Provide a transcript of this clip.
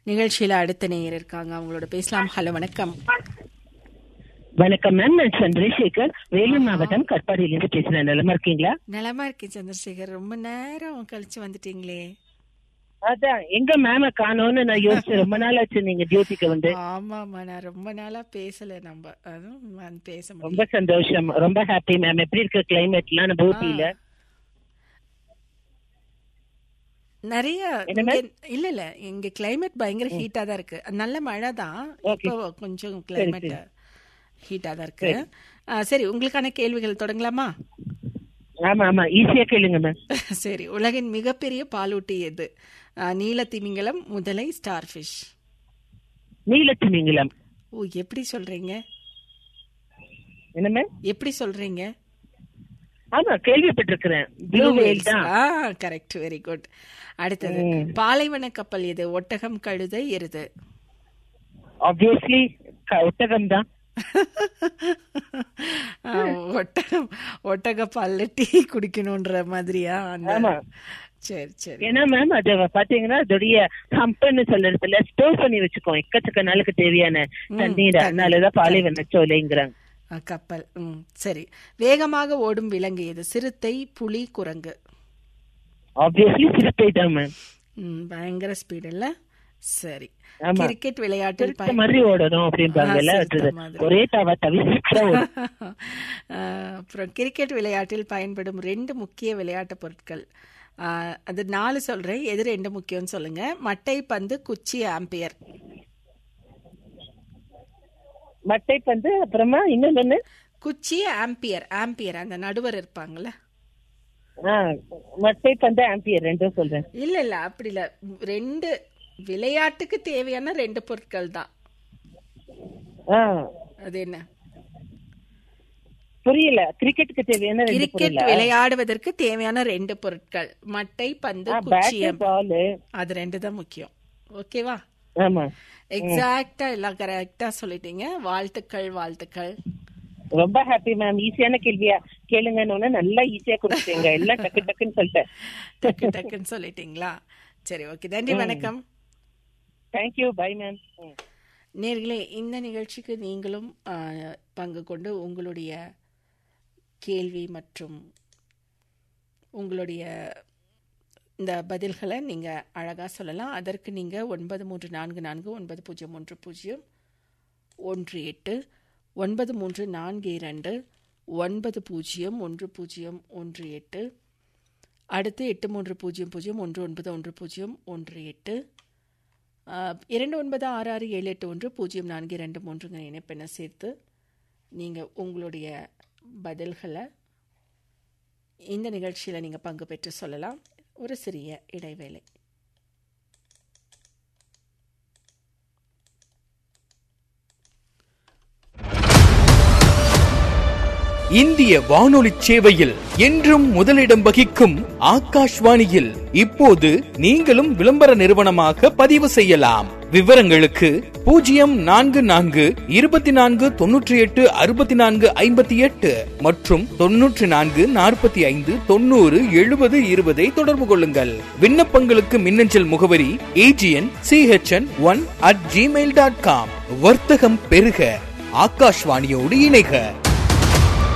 நிகழ்ச்சியில அடுத்த நேயர் இருக்காங்க, அவங்களோட பேசலாம். ஹலோ, வணக்கம். வணக்கம் மேம், நான் சந்திரசேகர், வேலூர் மாவட்டம் கட்பாடியிலிருந்து பேசுறேன். நலமா இருக்கீங்களா? நலமா இருக்கேன் சந்திரசேகர், ரொம்ப நேரம் கழிச்சு வந்துட்டீங்களே. அதான் எங்க மேம காணோன்னு நான் யோசிச்சு ரொம்ப நாள் ஆச்சு நீங்க டியூட்டிக்கு வந்து. ஆமாமா, நான் ரொம்ப நாளா பேசல, நம்ம அதுவும் பேச முடியும். ரொம்ப சந்தோஷம், ரொம்ப ஹாப்பி மேம். எப்படி இருக்கு கிளைமேட்லாம் நம்ம ஊட்டியில? நிறைய இல்ல இங்க கிளைமேட் பயங்கர ஹீட்டா தான் இருக்கு. நல்ல மழை தான், இப்போ கொஞ்சம் கிளைமேட் ஹீட்டா தான் இருக்கு. சரி, உங்களுக்கான கேள்விகள் தொடங்கலாமா? ஆமா ஆமா, ஈஸியா கேளுங்க மேம். சரி, உலகின் மிகப்பெரிய பாலூட்டி எது? நீலத்திமிங்கலம், முதலை, ஸ்டார்ஃபிஷ். நீலத்திமிங்கலம். ஓ, எப்படி சொல்றீங்க? என்ன மேம், எப்படி சொல்றீங்க? ஆமா, கேள்விப்பட்டிருக்கிறேன். ப்ளூ வேல் தான். Correct, very good. அடுத்தது, பாலைவன கப்பல் எது? ஒட்டகம், கழுதை, எருது? ஆப்வியஸ்லி ஒட்டகம் தான். ஒட்டக பால்ல டீ குடிக்கணும்ன்ற மாதிரியா? சரி சரி. ஏன்னா மேம் அது பாத்தீங்கன்னா அதோடைய கம்பெனி சொல்றதுல ஸ்டோர் பண்ணி வச்சுக்கோ எக்கச்சக்க நாளுக்கு தேவையான தண்ணீர், அதனாலதான் பாலைவன சோலைங்கிறாங்க. கப்பல். சரி, வேகமாக ஓடும் விலங்கு எது? சிறுத்தை, புலி, குரங்கு? ஆப்வியஸ்லி சிறுத்தை தான் மேம். பயங்கர ஸ்பீட் இல்ல? சரி, கிரிக்கெட் விளையாட்டில் அப்புறம் கிரிக்கெட் விளையாட்டில் பயன்படும் 2 முக்கிய விளையாட்டு பொருட்கள், அது 4 சொல்றேன், எது 2 முக்கியம் சொல்லுங்க. மட்டை பந்து, குச்சி, ஆம்பியர். மட்டை பந்து, அப்புறமா இன்னொன்னு குச்சி, ஆம்பியர். ஆம்பியர் அந்த நடுவர் இருப்பாங்கல்ல. மட்டை பந்து, ஆம்பியர் ரெண்டும் சொல்றேன். இல்ல இல்ல, அப்படி இல்ல, 2 விளையாட்டுக்கு தேவையான 2 பொருட்கள் தான். அது என்ன? புரியல. கிரிக்கெட்டுக்கு தேவையான கிரிக்கெட் விளையாடுவதற்கு தேவையான 2 பொருட்கள், மட்டை பந்து, குச்சி, பால். அது 2 தான் முக்கியம். ஓகேவா? ஆமா, எக்ஸாக்ட்டா எல்லாம் கரெக்டா சொல்லிட்டீங்க. வாழ்த்துக்கள் வாழ்த்துக்கள். ரொம்ப ஹாப்பி மேம். ஈஸியான கேள்வியா கேளுங்கன்னு நல்லா ஈஸியா கொடுத்தீங்க. எல்லாம் டக்கு டக்குன்னு சொல்லிட்டேன். டக்கு டக்குன்னு சொல்லிட்டீங்களா? சரி, ஓகே, நன்றி, வணக்கம். Thank you, by ma'am. நேர்களே, இந்த நிகழ்ச்சிக்கு நீங்களும் பங்கு கொண்டு உங்களுடைய கேள்வி மற்றும் உங்களுடைய இந்த பதில்களை நீங்கள் அழகாக சொல்லலாம். அதற்கு நீங்கள் 9344901018 9342901018, அடுத்து 8300191018, 2966781043 இணைப்பெண்ணை சேர்த்து நீங்கள் உங்களுடைய பதில்களை இந்த நிகழ்ச்சியில் நீங்கள் பங்கு பெற்று சொல்லலாம். ஒரு சிறிய இடைவேளை. இந்திய வானொலி சேவையில் என்றும் முதலிடம் வகிக்கும் ஆகாஷ்வாணியில் இப்போது நீங்களும் விளம்பர நிறுவனமாக பதிவு செய்யலாம். விவரங்களுக்கு 0424986458 மற்றும் 9445907020 தொடர்பு கொள்ளுங்கள். விண்ணப்பங்களுக்கு மின்னஞ்சல் முகவரி agn.chn1@gmail.com. வர்த்தகம் பெருக, ஆகாஷ்வாணியோடு இணைக.